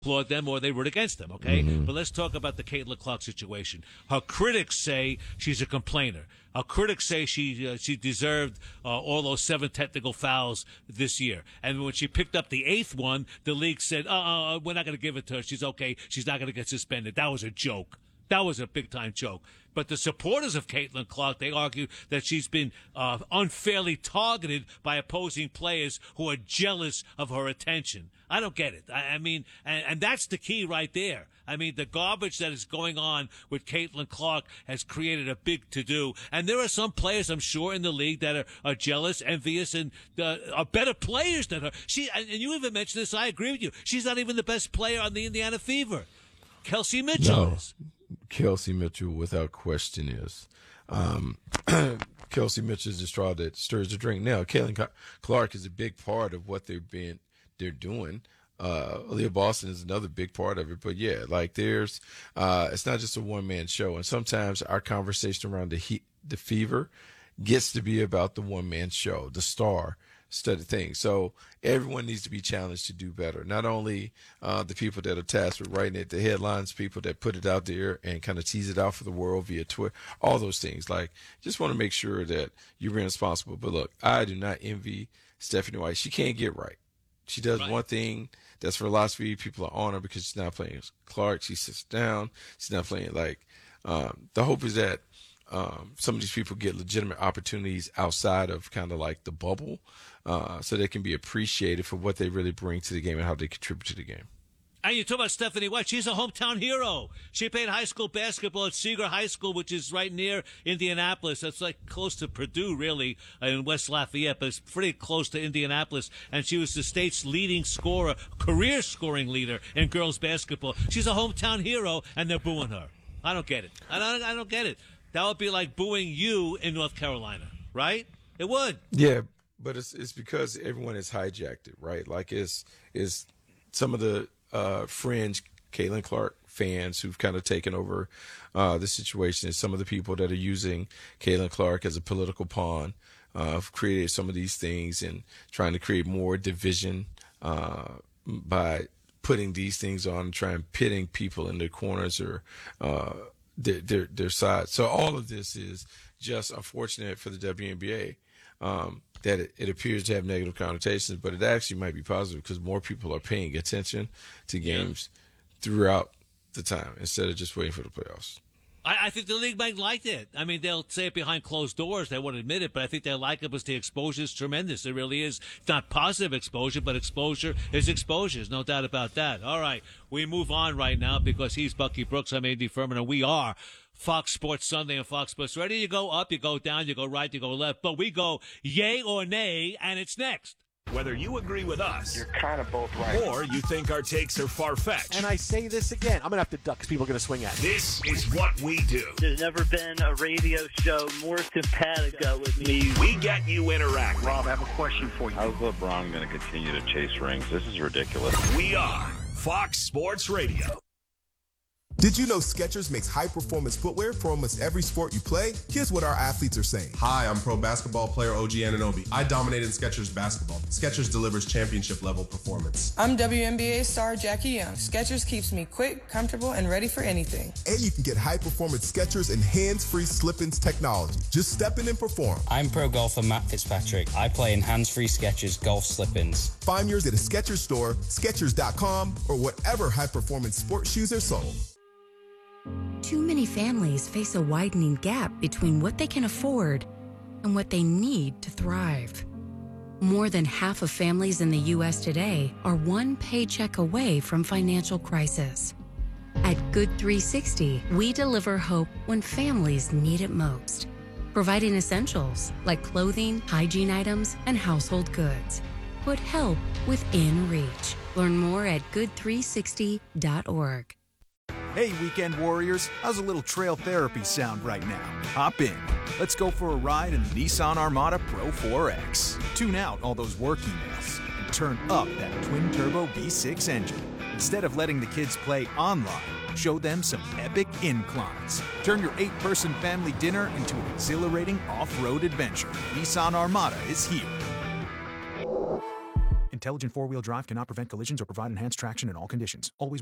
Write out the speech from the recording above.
applaud them or they root against them, okay? Mm-hmm. But let's talk about the Caitlin Clark situation. Her critics say she's a complainer. Her critics say she deserved all those 7 technical fouls this year. And when she picked up the 8th one, the league said, we're not going to give it to her. She's okay. She's not going to get suspended. That was a joke. That was a big-time joke. But the supporters of Caitlin Clark, they argue that she's been unfairly targeted by opposing players who are jealous of her attention. I don't get it. I mean, and that's the key right there. I mean, the garbage that is going on with Caitlin Clark has created a big to-do. And there are some players, I'm sure, in the league that are jealous, envious, and are better players than her. And you even mentioned this. I agree with you. She's not even the best player on the Indiana Fever. Kelsey Mitchell is. Kelsey Mitchell, without question, is. Kelsey Mitchell is the straw that stirs the drink. Now, Caitlin Clark is a big part of what they're doing. Aaliyah Boston is another big part of it. But yeah, like it's not just a one-man show. And sometimes our conversation around the Fever gets to be about the one-man show, the star studded thing. So everyone needs to be challenged to do better. Not only the people that are tasked with writing it, the headlines, people that put it out there and kind of tease it out for the world via Twitter, all those things. Like, just want to make sure that you're being responsible. But look, I do not envy Stephanie White. She can't get right. She does one thing that's philosophy. People are on her because she's not playing Clark. She sits down. She's not playing. The hope is that some of these people get legitimate opportunities outside of kind of like the bubble, so they can be appreciated for what they really bring to the game and how they contribute to the game. And you talk about Stephanie White. She's a hometown hero. She played high school basketball at Seeger High School, which is right near Indianapolis. That's like close to Purdue, really, in West Lafayette, but it's pretty close to Indianapolis. And she was the state's leading scorer, career scoring leader in girls basketball. She's a hometown hero, and they're booing her. I don't get it. I don't get it. That would be like booing you in North Carolina, right? It would. Yeah, but it's because everyone has hijacked it, right? Like it's some of the fringe Caitlin Clark fans who've kind of taken over the situation. It's some of the people that are using Caitlin Clark as a political pawn, have created some of these things and trying to create more division by putting these things on and trying pitting people in their corners or their side. So all of this is just unfortunate for the WNBA, that it appears to have negative connotations, but it actually might be positive because more people are paying attention to games throughout the time instead of just waiting for the playoffs. I think the league might like it. I mean, they'll say it behind closed doors. They won't admit it, but I think they like it because the exposure is tremendous. It really is. It's not positive exposure, but exposure is exposure. There's no doubt about that. All right, we move on right now because he's Bucky Brooks. I'm Andy Furman, and we are Fox Sports Sunday and Fox Sports Radio. You go up, you go down, you go right, you go left, but we go yay or nay, and it's next. Whether you agree with us, you're kind of both right, or you think our takes are far-fetched. And I say this again, I'm going to have to duck because people are going to swing at me. This is what we do. There's never been a radio show more simpatico with me. We get you interacting. Rob, I have a question for you. How's LeBron going to continue to chase rings? This is ridiculous. We are Fox Sports Radio. Did you know Skechers makes high-performance footwear for almost every sport you play? Here's what our athletes are saying. Hi, I'm pro basketball player OG Anunoby. I dominated Skechers basketball. Skechers delivers championship-level performance. I'm WNBA star Jackie Young. Skechers keeps me quick, comfortable, and ready for anything. And you can get high-performance Skechers and hands-free slip-ins technology. Just step in and perform. I'm pro golfer Matt Fitzpatrick. I play in hands-free Skechers golf slip-ins. Find yours at a Skechers store, Skechers.com, or whatever high-performance sports shoes are sold. Too many families face a widening gap between what they can afford and what they need to thrive. More than half of families in the U.S. today are one paycheck away from financial crisis. At Good 360, we deliver hope when families need it most, providing essentials like clothing, hygiene items, and household goods. Put help within reach. Learn more at good360.org. Hey, weekend warriors, how's a little trail therapy sound right now? Hop in. Let's go for a ride in the Nissan Armada Pro 4X. Tune out all those work emails and turn up that twin-turbo V6 engine. Instead of letting the kids play online, show them some epic inclines. Turn your 8-person family dinner into an exhilarating off-road adventure. Nissan Armada is here. In Intelligent four-wheel drive cannot prevent collisions or provide enhanced traction in all conditions. Always